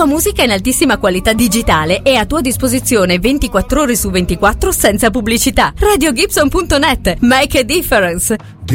tua musica in altissima qualità digitale e a tua disposizione 24 ore su 24 senza pubblicità. RadioGibson.net. Make a difference.